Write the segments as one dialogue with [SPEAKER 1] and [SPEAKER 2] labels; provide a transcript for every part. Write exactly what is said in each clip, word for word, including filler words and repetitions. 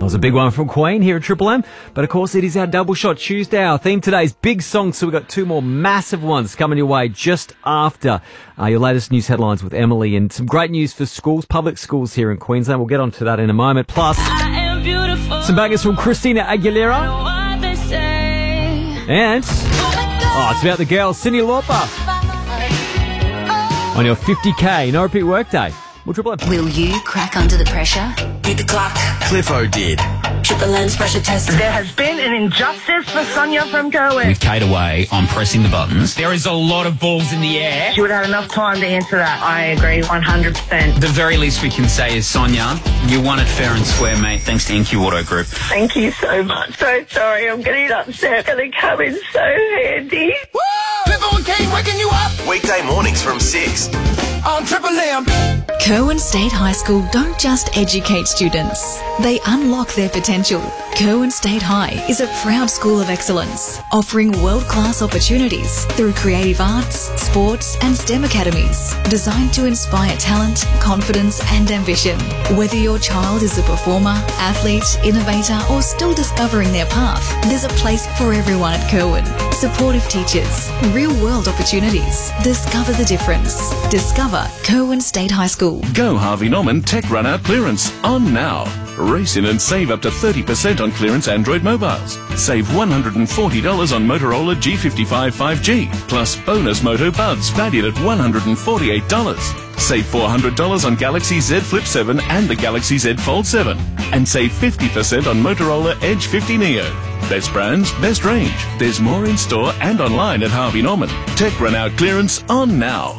[SPEAKER 1] was a big one from Queen here at Triple M. But, of course, it is our Double Shot Tuesday. Our theme today is big songs, so we've got two more massive ones coming your way just after uh, your latest news headlines with Emily, and some great news for schools, public schools here in Queensland. We'll get on to that in a moment. Plus, some bangers from Christina Aguilera. And, oh, it's about the girl, Cyndi Lauper. On your fifty K no repeat workday. We'll triple M.
[SPEAKER 2] Will you crack under the pressure?
[SPEAKER 3] Beat the clock. Cliffo did. Triple M's pressure test.
[SPEAKER 4] There has been an injustice for Sonia from Cohen.
[SPEAKER 5] With Kate away, I'm pressing the buttons. There is a lot of balls in the air.
[SPEAKER 4] She would have had enough time to answer that. I agree one hundred percent.
[SPEAKER 5] The very least we can say is, Sonia, you won it fair and square, mate, thanks to Inky Auto Group.
[SPEAKER 4] Thank you so much. So sorry, I'm getting upset. Gonna come in so handy.
[SPEAKER 3] Woo! Cliffo and Kate waking you up.
[SPEAKER 6] Weekday mornings from six.
[SPEAKER 3] On Triple M.
[SPEAKER 2] Cohen State High School don't just educate students, they unlock their potential. Cohen State High is a proud school of excellence, offering world-class opportunities through creative arts, sports and STEM academies, designed to inspire talent, confidence and ambition. Whether your child is a performer, athlete, innovator or still discovering their path, there's a place for everyone at Cohen. Supportive teachers, real-world opportunities. Discover the difference. Discover Cohen State High School.
[SPEAKER 7] Go Harvey Norman Tech Run Out Clearance on now. Race in and save up to thirty percent on clearance Android mobiles. Save one hundred forty dollars on Motorola G fifty-five five G, plus bonus Moto Buds valued at one hundred forty-eight dollars. Save four hundred dollars on Galaxy Z Flip seven and the Galaxy Z Fold seven. And save fifty percent on Motorola Edge fifty Neo. Best brands, best range. There's more in store and online at Harvey Norman. Tech Run Out Clearance on now.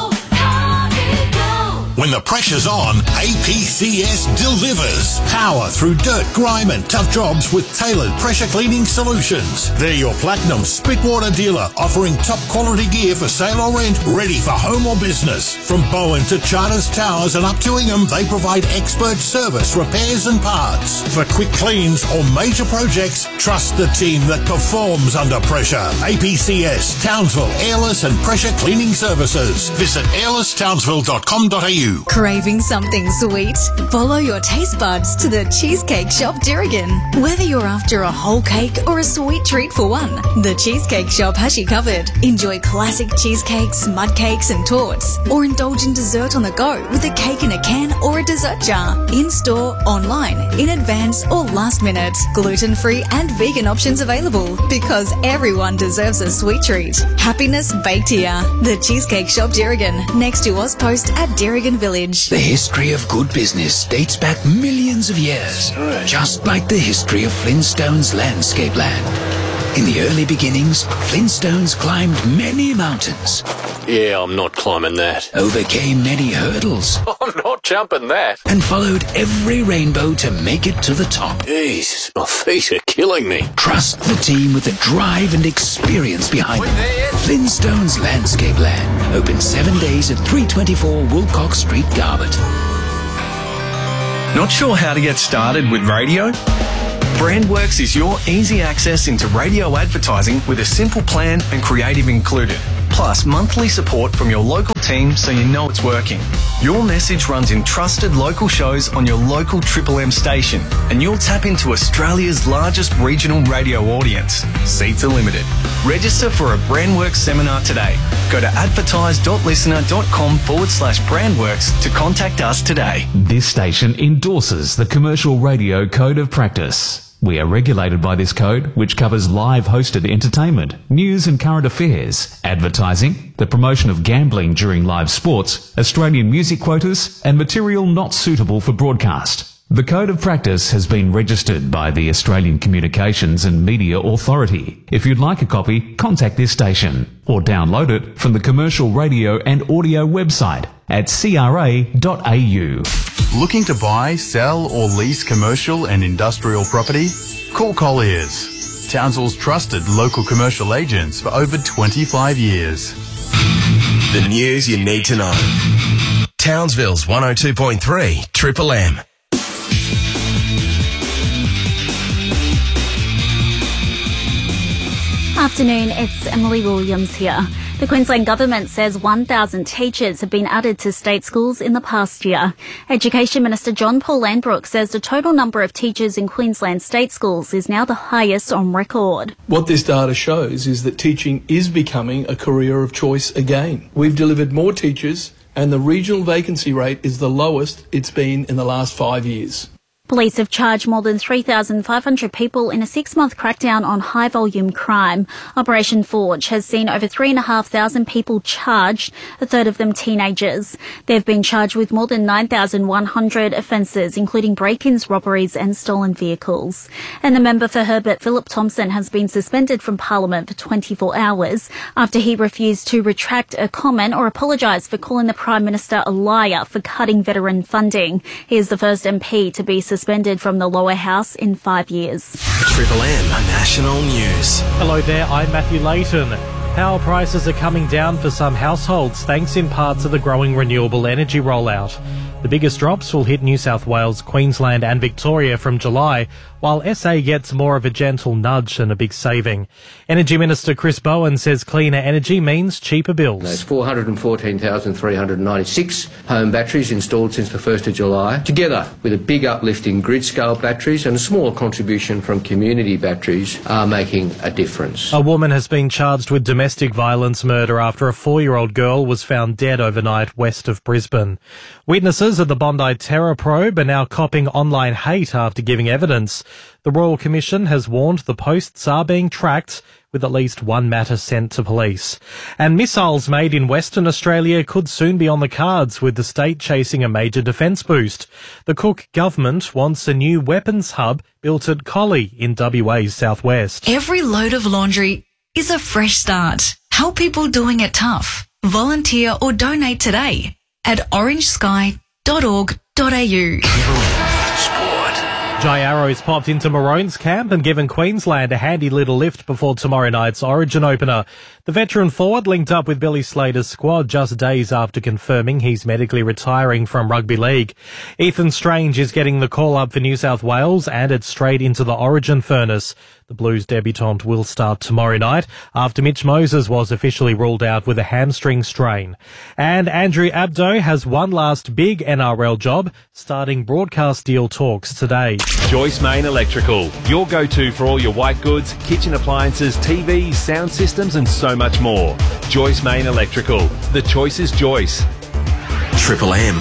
[SPEAKER 8] When the pressure's on, A P C S delivers. Power through dirt, grime and tough jobs with tailored pressure cleaning solutions. They're your Platinum Spitwater dealer, offering top quality gear for sale or rent, ready for home or business. From Bowen to Charters Towers and up to Ingham, they provide expert service, repairs and parts. For quick cleans or major projects, trust the team that performs under pressure. A P C S, Townsville, Airless and Pressure Cleaning Services. Visit airless townsville dot com dot a u.
[SPEAKER 2] Craving something sweet? Follow your taste buds to the Cheesecake Shop Dirrigan. Whether you're after a whole cake or a sweet treat for one, the Cheesecake Shop has you covered. Enjoy classic cheesecakes, mud cakes and torts, or indulge in dessert on the go with a cake in a can or a dessert jar. In-store, online, in advance or last minute. Gluten-free and vegan options available, because everyone deserves a sweet treat. Happiness baked here. The Cheesecake Shop Dirrigan, next to Ozpost at Dirrigan Village.
[SPEAKER 9] The history of good business dates back millions of years, just like the history of Flintstone's landscape land. In the early beginnings, Flintstones climbed many mountains.
[SPEAKER 10] Yeah, I'm not climbing that.
[SPEAKER 9] Overcame many hurdles.
[SPEAKER 10] I'm not jumping that.
[SPEAKER 9] And followed every rainbow to make it to the top.
[SPEAKER 10] Jeez, my feet are killing me.
[SPEAKER 9] Trust the team with the drive and experience behind them. Flintstones Landscape Land. Open seven days at three twenty-four Wilcox Street, Garbutt.
[SPEAKER 11] Not sure how to get started with radio? Brandworks is your easy access into radio advertising with a simple plan and creative included. Plus monthly support from your local team so you know it's working. Your message runs in trusted local shows on your local Triple M station, and you'll tap into Australia's largest regional radio audience. Seats are limited. Register for a Brandworks seminar today. Go to advertise.listener.com forward slash Brandworks to contact us today.
[SPEAKER 12] This station endorses the Commercial Radio Code of Practice. We are regulated by this code, which covers live hosted entertainment, news and current affairs, advertising, the promotion of gambling during live sports, Australian music quotas, and material not suitable for broadcast. The Code of Practice has been registered by the Australian Communications and Media Authority. If you'd like a copy, contact this station or download it from the Commercial Radio and Audio website at c r a dot a u.
[SPEAKER 13] Looking to buy, sell or lease commercial and industrial property? Call Colliers, Townsville's trusted local commercial agents for over twenty-five years.
[SPEAKER 6] The news you need to know. Townsville's one oh two point three Triple M.
[SPEAKER 14] Afternoon, it's Emily Williams here. The Queensland Government says one thousand teachers have been added to state schools in the past year. Education Minister John Paul Lambrook says the total number of teachers in Queensland state schools is now the highest on record.
[SPEAKER 15] What this data shows is that teaching is becoming a career of choice again. We've delivered more teachers and the regional vacancy rate is the lowest it's been in the last five years.
[SPEAKER 14] Police have charged more than three thousand five hundred people in a six-month crackdown on high-volume crime. Operation Forge has seen over three thousand five hundred people charged, a third of them teenagers. They've been charged with more than nine thousand one hundred offences, including break-ins, robberies and stolen vehicles. And the member for Herbert, Philip Thompson, has been suspended from Parliament for twenty-four hours after he refused to retract a comment or apologise for calling the Prime Minister a liar for cutting veteran funding. He is the first M P to be suspended Suspended from the lower house in five years.
[SPEAKER 6] Triple M National News.
[SPEAKER 16] Hello there, I'm Matthew Layton. Power prices are coming down for some households thanks in part to the growing renewable energy rollout. The biggest drops will hit New South Wales, Queensland and Victoria from July, while S A gets more of a gentle nudge and a big saving. Energy Minister Chris Bowen says cleaner energy means cheaper bills.
[SPEAKER 17] There's four hundred fourteen thousand three hundred ninety-six home batteries installed since the first of July, together with a big uplift in grid-scale batteries and a small contribution from community batteries are making a difference.
[SPEAKER 16] A woman has been charged with domestic violence murder after a four-year-old girl was found dead overnight west of Brisbane. Witnesses at the Bondi terror probe are now copping online hate after giving evidence. The Royal Commission has warned the posts are being tracked, with at least one matter sent to police. And missiles made in Western Australia could soon be on the cards, with the state chasing a major defence boost. The Cook government wants a new weapons hub built at Collie in W A's southwest.
[SPEAKER 2] Every load of laundry is a fresh start. Help people doing it tough. Volunteer or donate today at orange sky dot org dot a u.
[SPEAKER 16] Jai Arrows popped into Maroon's camp and given Queensland a handy little lift before tomorrow night's Origin opener. The veteran forward linked up with Billy Slater's squad just days after confirming he's medically retiring from rugby league. Ethan Strange is getting the call-up for New South Wales and it's straight into the Origin furnace. The Blues debutant will start tomorrow night after Mitch Moses was officially ruled out with a hamstring strain. And Andrew Abdo has one last big N R L job, starting broadcast deal talks today.
[SPEAKER 18] Joyce Main Electrical, your go-to for all your white goods, kitchen appliances, T Vs, sound systems and so much more. Joyce Main Electrical, the choice is Joyce.
[SPEAKER 6] Triple M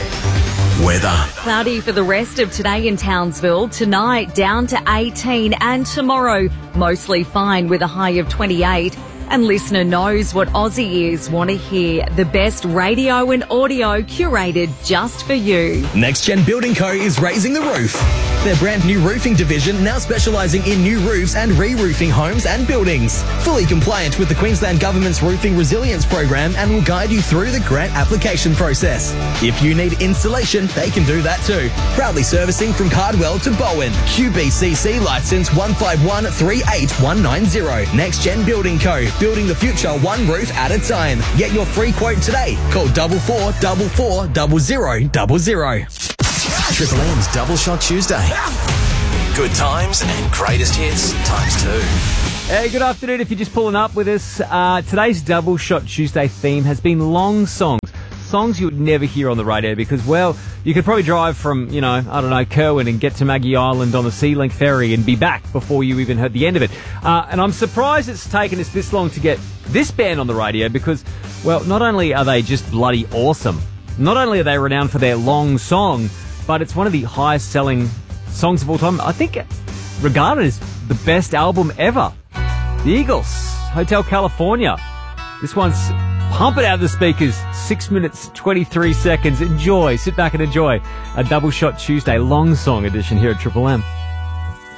[SPEAKER 6] weather.
[SPEAKER 19] Cloudy for the rest of today in Townsville. Tonight down to eighteen and tomorrow mostly fine with a high of twenty-eight. And listener knows what Aussie ears want to hear. The best radio and audio curated just for you.
[SPEAKER 20] Next Gen Building Co. is raising the roof. Their brand new roofing division now specialising in new roofs and re-roofing homes and buildings. Fully compliant with the Queensland Government's Roofing Resilience Program and will guide you through the grant application process. If you need insulation, they can do that too. Proudly servicing from Cardwell to Bowen. Q B C C licence one five one three eight one nine zero. Next Gen Building Co. Building the future one roof at a time. Get your free quote today. Call double four double four double zero double zero.
[SPEAKER 6] Triple M's Double Shot Tuesday. Good times and greatest hits times two.
[SPEAKER 1] Hey, good afternoon. If you're just pulling up with us, uh, today's Double Shot Tuesday theme has been long songs. Songs you would never hear on the radio because, well, you could probably drive from, you know, I don't know, Kerwin and get to Maggie Island on the Sea-Link ferry and be back before you even heard the end of it. Uh, and I'm surprised it's taken us this long to get this band on the radio because, well, not only are they just bloody awesome, not only are they renowned for their long song, but it's one of the highest selling songs of all time. I think regarded as the best album ever. The Eagles, Hotel California. This one's pump it out of the speakers. Six minutes, twenty-three seconds. Enjoy. Sit back and enjoy a Double Shot Tuesday long song edition here at Triple M.